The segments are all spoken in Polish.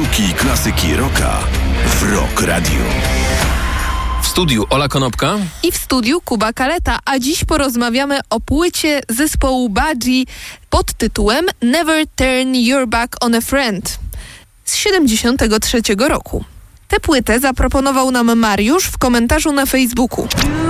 sztuki klasyki rocka w Rock Radio. W studiu Ola Konopka i w studiu Kuba Kaleta, a dziś porozmawiamy o płycie zespołu Budgie pod tytułem Never Turn Your Back on a Friend z 73 roku. Tę płytę zaproponował nam Mariusz w komentarzu na Facebooku.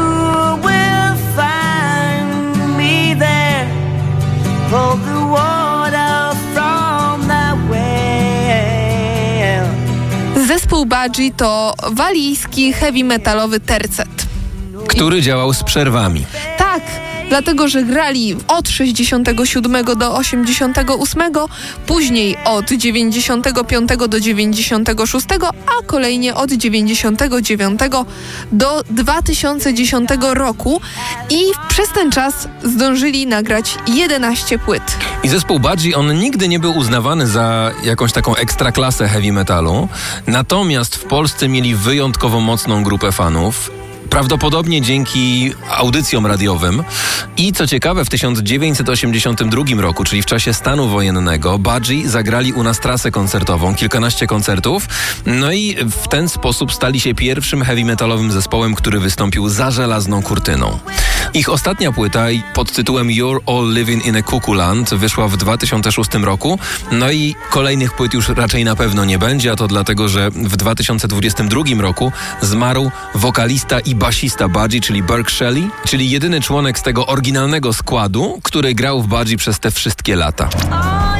Zespół Budgie to walijski heavy metalowy tercet, który działał z przerwami. Tak, dlatego że grali od 67 do 88, później od 95 do 96, a kolejnie od 99 do 2010 roku i przez ten czas zdążyli nagrać 11 płyt. I zespół Budgie, on nigdy nie był uznawany za jakąś taką ekstraklasę heavy metalu, natomiast w Polsce mieli wyjątkowo mocną grupę fanów. Prawdopodobnie dzięki audycjom radiowym. I co ciekawe, w 1982 roku, czyli w czasie stanu wojennego, Budgie zagrali u nas trasę koncertową, kilkanaście koncertów. No i w ten sposób stali się pierwszym heavy metalowym zespołem, który wystąpił za żelazną kurtyną. Ich ostatnia płyta pod tytułem You're All Living in a Cuckoo Land wyszła w 2006 roku. No i kolejnych płyt już raczej na pewno nie będzie, a to dlatego, że w 2022 roku zmarł wokalista i basista Budgie, czyli Burke Shelley, czyli jedyny członek z tego oryginalnego składu, który grał w Budgie przez te wszystkie lata.